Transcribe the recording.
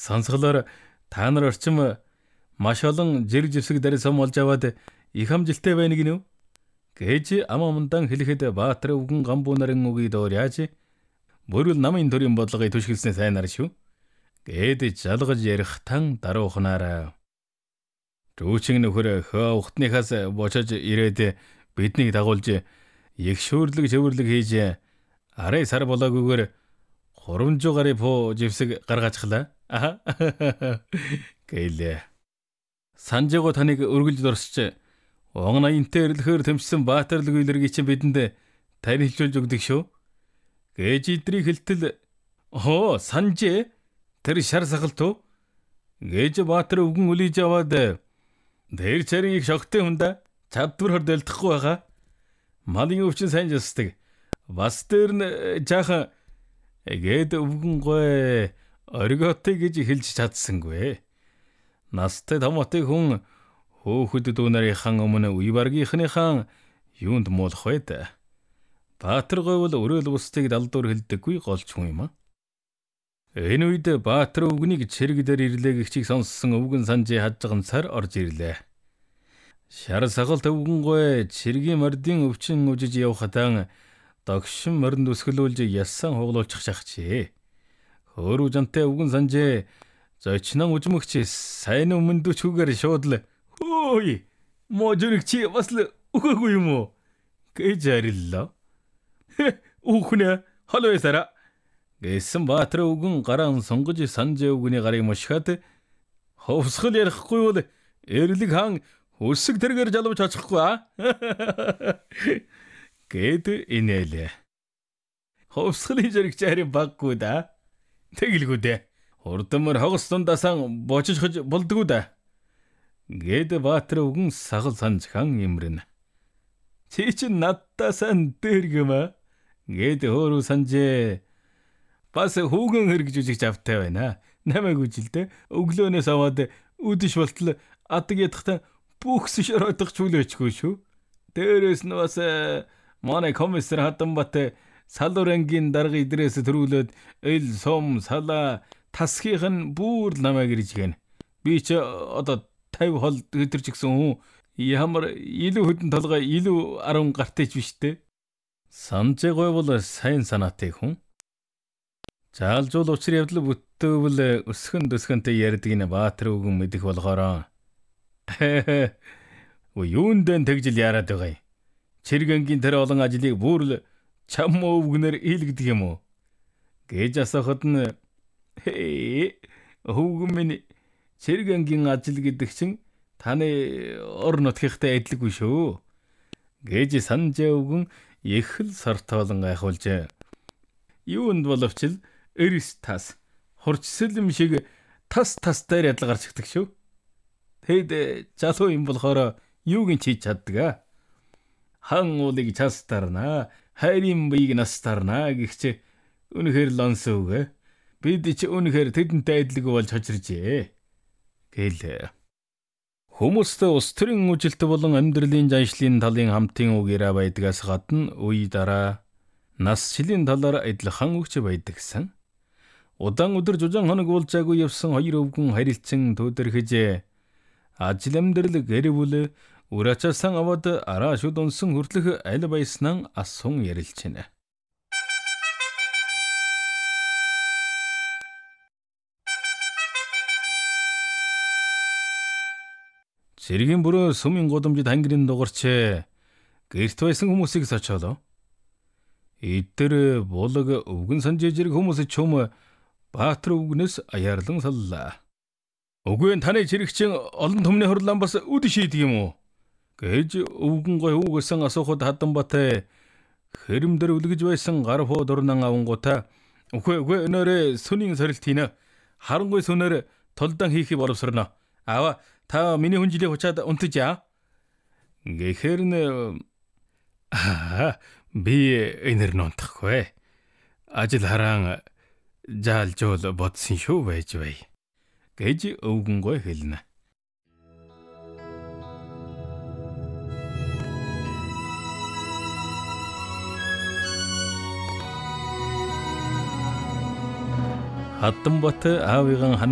Сонсголоор та нар орчим маш олон жирэг живсэг дээр сум олж аваад их амжилттай байна гинүү. Гэж ам амдан хэлэхэд Баатар өвгөн гамбуу нарын үгийг дооряаж бүрэл намын төрийн бодлогыг түшгэлснээ сайнаар шүү. Гэд жалгаж ярих тан даруухнаараа. Рүүчин нөхөр хөө ухтныхаас бочож ирээд биднийг дагуулж их шүүрлэг шивэрлэг хийж арай сар болоогүйгээр 300 гаруй пуу живсэг гаргачихлаа. Гэлээ. Санжааго таныг өргөлж дурсч он аянтай эрлэхээр тэмцсэн Баатар лүгүйлэргийг чинь бидэнд танилцуулж өгдөг шүү. Гэж идрийг хэлтэл санжээ тэр шар сахалт уу? Гэж Баатар өвгөн үлээж аваад тэр чарын их шогтой хүндэ чадвар хордолдохгүй байгаа. Малын өвчин сайн жисдэг. Бас тэр нь жаахан гээд өвгөн гой оргиотой гэж хэлж чадсангүй. Настай томотыг хүн хөөхөд дүүнарийнхан өмнө үе баргийнхныхан юунд муулах вэ дээ. Баатар гой бол өрөөл бусдыг далдуур хэлдэггүй голч хүн юм аа. Энэ үед Баатар өвгнийг чирэг дээр ирлээ гихчиг сонссон өвгөн санжээ хажганцаар орж ирлээ. Шар сагалт өвгөн гой чиргийн мордын өвчин үжиж явхатан догшин моринд өсгөлүүлж ясан хуглуулчих шахчээ. Хөөрүү жантай өвгөн санжээ зочнон үжмөгч сайн өмнөдөчгүйгээр шууд л хөөе можорик чи бас л өгөөгүй юм уу гэж ариллаа. Үхнэ халуйсара гэсэн Баатар өвгөн гараан сонгож санжээ өвгөний гарыг мушхаад ховсгол ярихгүй бол эрлэг хаан өсөг тэргээр жалвч очихгүй гэд инээлээ. Ховсголын зэрэг чарийн баггүй да. Тэгэлгүй дээ. Урдмар хогс дундасан бочиж болдгоо да. Гэд Баатар өвгөн сагал санжхан имрэн. Чи чинь надтасан дэргэм гэд хөөрүү санжээ. Бас хүүгэн хэрэгж үжигч автай байна. Намайг үжилдэ өглөөнөөс аваад үдэш болтол адаг ядахтаа бүхс шороодох чүлээчгүй шүү. Дээрээс нь бас манай комиссар Хатанбат салуурангийн дарга идрээс төрүүлээд эл сум сала тасхийнх нь бүр намайг ирж гэн. Би ч одоо 50 хол өдөрч гисэн хүн ямар илүү хөдөн толгой илүү 10 гартайч биш дээ. Санжээ гой бол сайн санаатай хүн. Заалжуул учир явдал бүтээвэл өсгөн дөсгөнтэй ярьдаг ин Баатар өвгөн мэдэх болохоор юундэн тэгжил яарад байгаа юм. Чиргэнгийн тэр олон ажлыг бүр л чам өвгнөр хийлгдэг юм уу? Гэж асуухад нь өвгөн минь чиргэнгийн ажил гэдэг чинь таны ор нутгийнхтай адилгүй шүү. Гэж санжээ өвгөн их л сортоолон гайхуулж юунд боловч л эрс тас хурцсэлм шиг тас дээр ядал гарч ирдэг шүү. Тэгэд залуу юм болохоор юуг нь чийж чаддаг. Хан уулыг частарна, хайрын бийг настарна гихч үнэхээр лонс үг. Бид ч үнэхээр тэдэнтэй адилгүй болж хожиржээ. Гэлээ. Хүмүүст ус төрийн үжилт болон амьдралын заншлын талын хамтын үгээрээ байдгаас гадна үе дараа насжилийн талаар адилхан үгч байдагсан. Удаан өдөр жужаан хоног уулзаагүй явсан хоёр өвгөн харилцан төдөрхөж ажил амьдрал гэрвэл үр ачаасан аваад араа шүд унсан хүртлэх аль баяснан асун ярилж байна. Цэргийн бүрөө сүмийн гудамжид хангирын дугарч гэрт байсан хүмүүсийг сочоолоо. Эдгээр булаг өвгөн санжээ зэрэг хүмүүс чум Баатар өвгнөөс аяарлан саллаа. Үгүй таны чирэгчин олон түмний хурлаан бас үд шийдэг юм уу? Гэж өвгөн гой үгсэн асуухад Хатанбат хэрэмдэр үлгэж байсан гар хуу дурнан авангуудаа үгүй өнөөрэ сүнийн сорилт хийнэ. Харангуй сүнээр толдан хийхийг боловсрно. Аава та миний хүнжилийг хучаад унтаж яа. Гэхэр нь би энэр нунтахгүй. Ажил хараан заалжуул бодсон шүү байж бай. Гэж өвгөн гой хэлнэ. Хатанбат аавыган